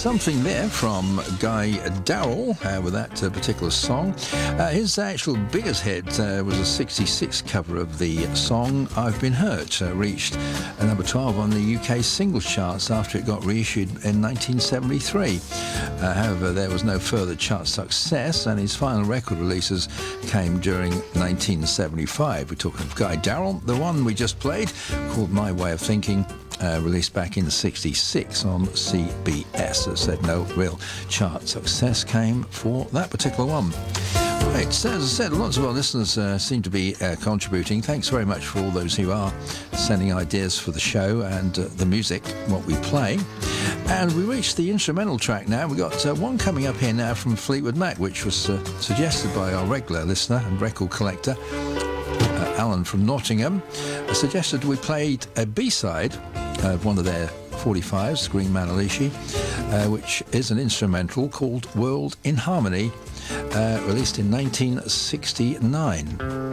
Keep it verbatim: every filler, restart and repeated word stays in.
Something there from Guy Darrell uh, with that uh, particular song. Uh, his actual biggest hit uh, was a sixty-six cover of the song I've Been Hurt. Uh, reached uh, number twelve on the U K singles charts after it got reissued in nineteen seventy-three. Uh, however, there was no further chart success, and his final record releases came during nineteen seventy-five. We're talking of Guy Darrell. The one we just played, called My Way of Thinking, Uh, released back in sixty-six on C B S. As I said, no real chart success came for that particular one. Right, so as I said, lots of our listeners uh, seem to be uh, contributing. Thanks very much for all those who are sending ideas for the show and uh, the music, what we play. And we reached the instrumental track now. We've got uh, one coming up here now from Fleetwood Mac, which was uh, suggested by our regular listener and record collector, uh, Alan from Nottingham. Uh, suggested we played a B-side of one of their forty-fives, Green Manalishi, uh, which is an instrumental called World in Harmony, uh, released in nineteen sixty-nine.